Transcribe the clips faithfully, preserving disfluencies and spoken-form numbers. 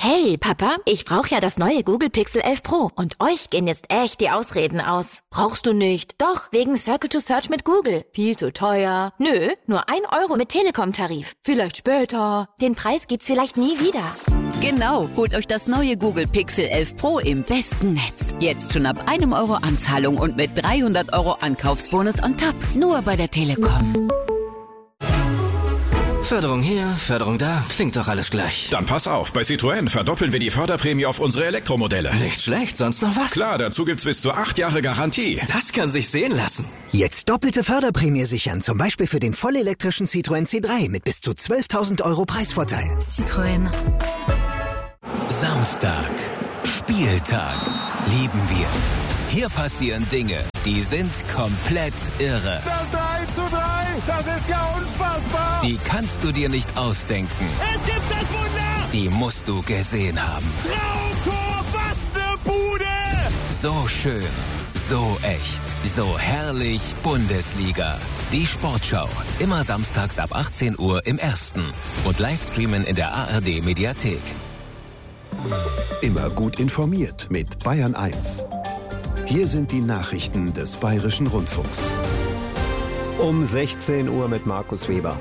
Hey, Papa, ich brauche ja das neue Google Pixel elf Pro und euch gehen jetzt echt die Ausreden aus. Brauchst du nicht? Doch, wegen Circle to Search mit Google. Viel zu teuer. Nö, nur ein Euro mit Telekom-Tarif. Vielleicht später. Den Preis gibt's vielleicht nie wieder. Genau, holt euch das neue Google Pixel elf Pro im besten Netz. Jetzt schon ab einem Euro Anzahlung und mit dreihundert Euro Ankaufsbonus on top. Nur bei der Telekom. Förderung hier, Förderung da, klingt doch alles gleich. Dann pass auf, bei Citroën verdoppeln wir die Förderprämie auf unsere Elektromodelle. Nicht schlecht, sonst noch was? Klar, dazu gibt's bis zu acht Jahre Garantie. Das kann sich sehen lassen. Jetzt doppelte Förderprämie sichern, zum Beispiel für den vollelektrischen Citroën C drei mit bis zu zwölftausend Euro Preisvorteil. Citroën. Samstag, Spieltag, lieben wir. Hier passieren Dinge, die sind komplett irre. Das eins zu drei, das ist ja unfassbar. Die kannst du dir nicht ausdenken. Es gibt das Wunder. Die musst du gesehen haben. Traumtor, was ne Bude. So schön, so echt, so herrlich Bundesliga. Die Sportschau, immer samstags ab achtzehn Uhr im Ersten und Livestreamen in der A R D Mediathek. Immer gut informiert mit Bayern eins. Hier sind die Nachrichten des Bayerischen Rundfunks. Um sechzehn Uhr mit Markus Weber.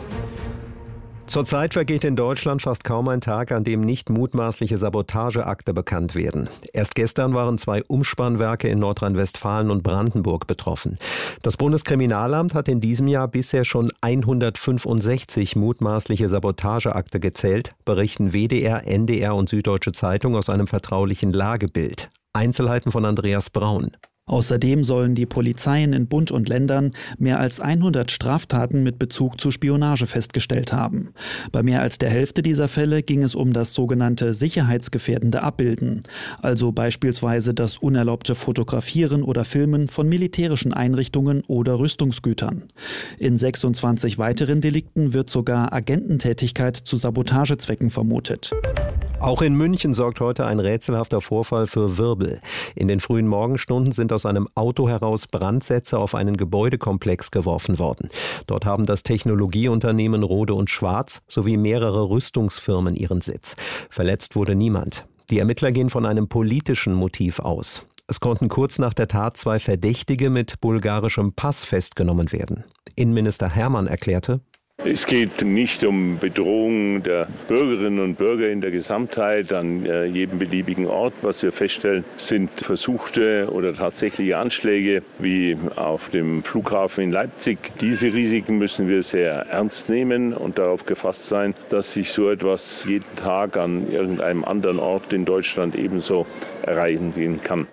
Zurzeit vergeht in Deutschland fast kaum ein Tag, an dem nicht mutmaßliche Sabotageakte bekannt werden. Erst gestern waren zwei Umspannwerke in Nordrhein-Westfalen und Brandenburg betroffen. Das Bundeskriminalamt hat in diesem Jahr bisher schon hundertfünfundsechzig mutmaßliche Sabotageakte gezählt, berichten W D R, N D R und Süddeutsche Zeitung aus einem vertraulichen Lagebild. Einzelheiten von Andreas Braun. Außerdem sollen die Polizeien in Bund und Ländern mehr als hundert Straftaten mit Bezug zu Spionage festgestellt haben. Bei mehr als der Hälfte dieser Fälle ging es um das sogenannte sicherheitsgefährdende Abbilden, also beispielsweise das unerlaubte Fotografieren oder Filmen von militärischen Einrichtungen oder Rüstungsgütern. In sechsundzwanzig weiteren Delikten wird sogar Agententätigkeit zu Sabotagezwecken vermutet. Auch in München sorgt heute ein rätselhafter Vorfall für Wirbel. In den frühen Morgenstunden sind aus einem Auto heraus Brandsätze auf einen Gebäudekomplex geworfen worden. Dort haben das Technologieunternehmen Rohde und Schwarz sowie mehrere Rüstungsfirmen ihren Sitz. Verletzt wurde niemand. Die Ermittler gehen von einem politischen Motiv aus. Es konnten kurz nach der Tat zwei Verdächtige mit bulgarischem Pass festgenommen werden. Innenminister Hermann erklärte: Es geht nicht um Bedrohung der Bürgerinnen und Bürger in der Gesamtheit an äh, jedem beliebigen Ort. Was wir feststellen, sind versuchte oder tatsächliche Anschläge wie auf dem Flughafen in Leipzig. Diese Risiken müssen wir sehr ernst nehmen und darauf gefasst sein, dass sich so etwas jeden Tag an irgendeinem anderen Ort in Deutschland ebenso erreichen kann.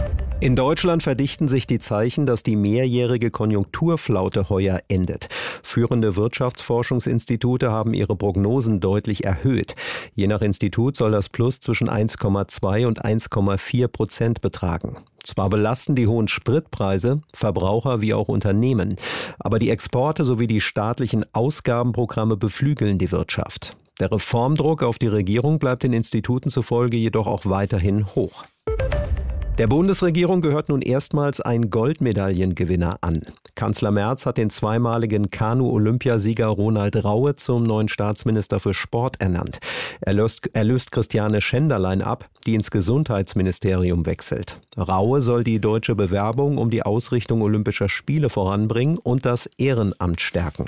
In Deutschland verdichten sich die Zeichen, dass die mehrjährige Konjunkturflaute heuer endet. Führende Wirtschaftsforschungsinstitute haben ihre Prognosen deutlich erhöht. Je nach Institut soll das Plus zwischen eins Komma zwei und eins Komma vier Prozent betragen. Zwar belasten die hohen Spritpreise Verbraucher wie auch Unternehmen, aber die Exporte sowie die staatlichen Ausgabenprogramme beflügeln die Wirtschaft. Der Reformdruck auf die Regierung bleibt den Instituten zufolge jedoch auch weiterhin hoch. Der Bundesregierung gehört nun erstmals ein Goldmedaillengewinner an. Kanzler Merz hat den zweimaligen Kanu-Olympiasieger Ronald Raue zum neuen Staatsminister für Sport ernannt. Er löst, er löst Christiane Schenderlein ab, die ins Gesundheitsministerium wechselt. Raue soll die deutsche Bewerbung um die Ausrichtung Olympischer Spiele voranbringen und das Ehrenamt stärken.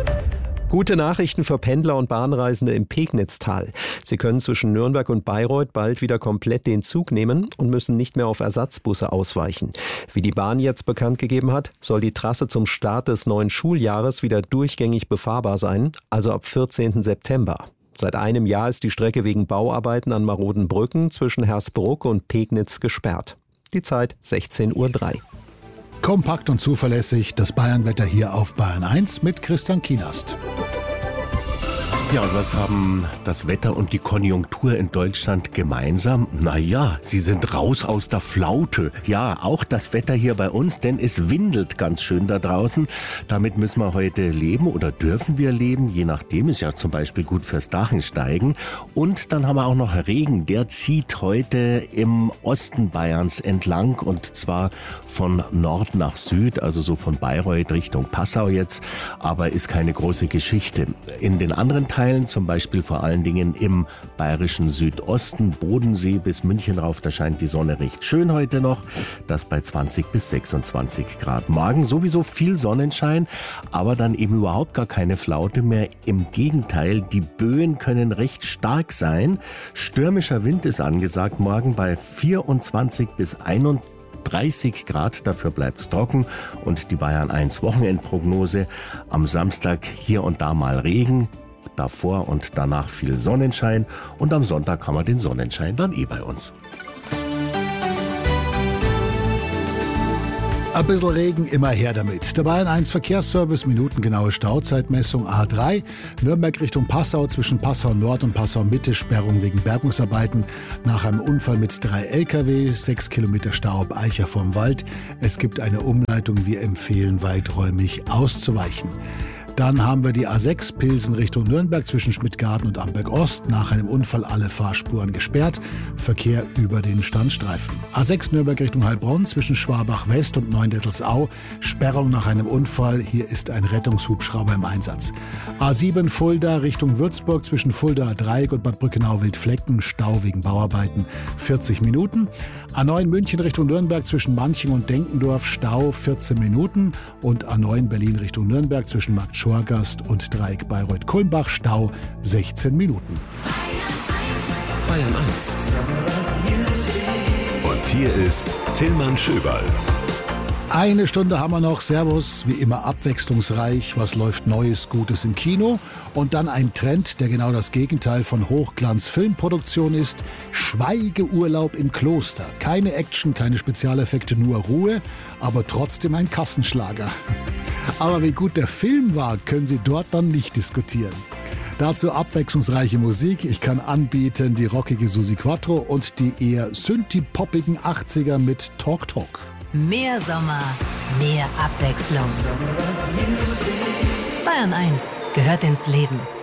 Gute Nachrichten für Pendler und Bahnreisende im Pegnitztal. Sie können zwischen Nürnberg und Bayreuth bald wieder komplett den Zug nehmen und müssen nicht mehr auf Ersatzbusse ausweichen. Wie die Bahn jetzt bekannt gegeben hat, soll die Trasse zum Start des neuen Schuljahres wieder durchgängig befahrbar sein, also ab vierzehnten September. Seit einem Jahr ist die Strecke wegen Bauarbeiten an maroden Brücken zwischen Hersbruck und Pegnitz gesperrt. Die Zeit sechzehn Uhr drei. Kompakt und zuverlässig das Bayernwetter hier auf Bayern eins mit Christian Kienast. Ja, und was haben das Wetter und die Konjunktur in Deutschland gemeinsam? Naja, sie sind raus aus der Flaute. Ja, auch das Wetter hier bei uns, denn es windelt ganz schön da draußen. Damit müssen wir heute leben oder dürfen wir leben, je nachdem, ist ja zum Beispiel gut fürs Dachensteigen. Und dann haben wir auch noch Regen, der zieht heute im Osten Bayerns entlang und zwar von Nord nach Süd, also so von Bayreuth Richtung Passau jetzt, aber ist keine große Geschichte. In den anderen Teilen Teilen, zum Beispiel vor allen Dingen im bayerischen Südosten, Bodensee bis München rauf. Da scheint die Sonne recht schön heute noch. Das bei zwanzig bis sechsundzwanzig Grad. Morgen sowieso viel Sonnenschein, aber dann eben überhaupt gar keine Flaute mehr. Im Gegenteil, die Böen können recht stark sein. Stürmischer Wind ist angesagt morgen bei vierundzwanzig bis einunddreißig Grad. Dafür bleibt es trocken. Und die Bayern eins Wochenendprognose. Am Samstag hier und da mal Regen. Davor und danach viel Sonnenschein. Und am Sonntag haben wir den Sonnenschein dann eh bei uns. Ein bisschen Regen, immer her damit. Der Bayern eins Verkehrsservice, minutengenaue Stauzeitmessung A drei. Nürnberg Richtung Passau, zwischen Passau Nord und Passau Mitte, Sperrung wegen Bergungsarbeiten. Nach einem Unfall mit drei L K W, sechs Kilometer Stau ab Eicher vorm Wald. Es gibt eine Umleitung, wir empfehlen weiträumig auszuweichen. Dann haben wir die A sechs Pilsen Richtung Nürnberg zwischen Schmidtgarten und Amberg Ost. Nach einem Unfall alle Fahrspuren gesperrt. Verkehr über den Standstreifen. A sechs Nürnberg Richtung Heilbronn zwischen Schwabach West und Neundettelsau. Sperrung nach einem Unfall. Hier ist ein Rettungshubschrauber im Einsatz. A sieben Fulda Richtung Würzburg zwischen Fuldaer Dreieck und Bad Brückenau-Wildflecken. Stau wegen Bauarbeiten vierzig Minuten. A neun München Richtung Nürnberg zwischen Manching und Denkendorf. Stau vierzehn Minuten. Und A neun Berlin Richtung Nürnberg zwischen Markt Schorgast und Dreieck Bayreuth-Kulmbach, Stau sechzehn Minuten. Bayern eins. Und hier ist Tillmann Schöberl. Eine Stunde haben wir noch. Servus, wie immer abwechslungsreich. Was läuft Neues, Gutes im Kino? Und dann ein Trend, der genau das Gegenteil von Hochglanz-Filmproduktion ist. Schweigeurlaub im Kloster. Keine Action, keine Spezialeffekte, nur Ruhe, aber trotzdem ein Kassenschlager. Aber wie gut der Film war, können Sie dort dann nicht diskutieren. Dazu abwechslungsreiche Musik. Ich kann anbieten die rockige Susi Quattro und die eher synthie-poppigen achtziger mit Talk Talk. Mehr Sommer, mehr Abwechslung. Bayern eins gehört ins Leben.